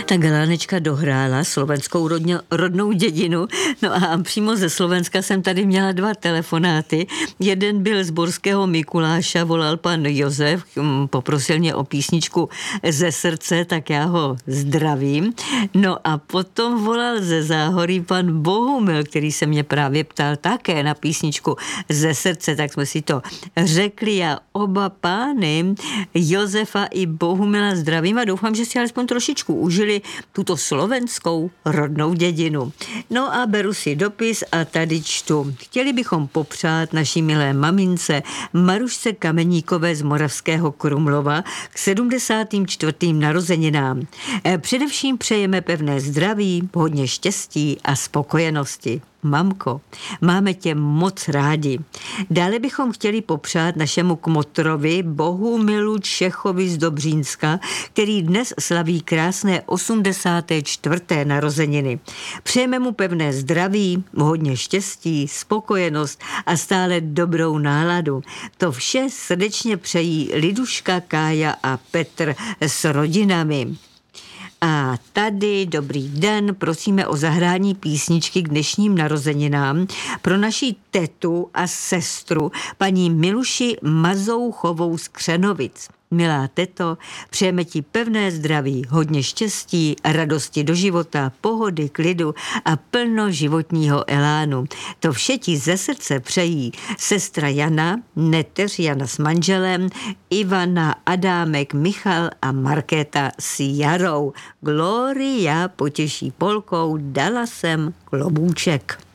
Tak Helánečka dohrála slovenskou rodnou dědinu, no a přímo ze Slovenska jsem tady měla 2 telefonáty. Jeden byl z Borského Mikuláša, volal pan Josef, poprosil mě o písničku Ze srdce, tak já ho zdravím. No a potom volal ze Záhoří pan Bohumil, který se mě právě ptal také na písničku Ze srdce, tak jsme si to řekli a oba pány, Josefa i Bohumila, zdravím a doufám, že si alespoň trošičku užili tuto slovenskou rodnou dědinu. No a beru si dopis a tady čtu. Chtěli bychom popřát naší milé mamince Marušce Kameníkové z Moravského Krumlova k 74. narozeninám. Především přejeme pevné zdraví, hodně štěstí a spokojenosti. Mamko, máme tě moc rádi. Dále bychom chtěli popřát našemu kmotrovi Bohumilu Čechovi z Dobřínska, který dnes slaví krásné 84. narozeniny. Přejeme mu pevné zdraví, hodně štěstí, spokojenost a stále dobrou náladu. To vše srdečně přejí Liduška, Kája a Petr s rodinami. A tady, dobrý den, prosíme o zahrání písničky k dnešním narozeninám pro naši tetu a sestru, paní Miluši Mazouchovou z Křenovic. Milá teto, přejeme ti pevné zdraví, hodně štěstí, radosti do života, pohody, klidu a plno životního elánu. To vše ti ze srdce přejí sestra Jana, neteř Jana s manželem, Ivana, Adámek, Michal a Markéta s Jarou. Gloria potěší polkou, dala jsem klobůček.